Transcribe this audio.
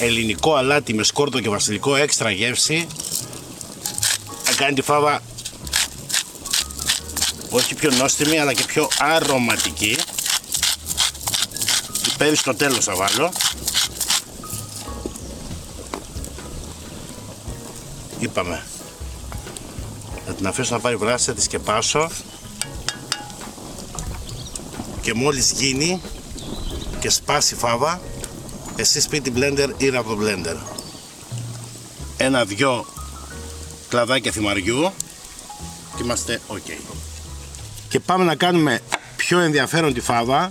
ελληνικό αλάτι με σκόρδο και βασιλικό, έξτρα γεύση. Θα κάνει τη φάβα όχι πιο νόστιμη αλλά και πιο αρωματική. Πιπέρι στο τέλος θα βάλω. Είπαμε, θα την αφήσω να πάρει βράση, θα τη σκεπάσω και μόλις γίνει και σπάσει φάβα, εσείς πείτε blender ή ραβδομπλέντερ. 1-2 κλαδάκια θυμαριού και είμαστε ok. Και πάμε να κάνουμε πιο ενδιαφέρον τη φάβα.